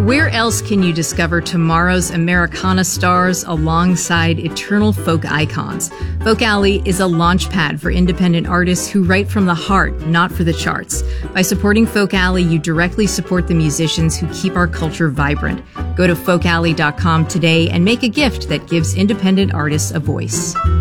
Where else can you discover tomorrow's Americana stars alongside eternal folk icons? Folk Alley is a launchpad for independent artists who write from the heart, not for the charts. By supporting Folk Alley, you directly support the musicians who keep our culture vibrant. Go to folkalley.com today and make a gift that gives independent artists a voice.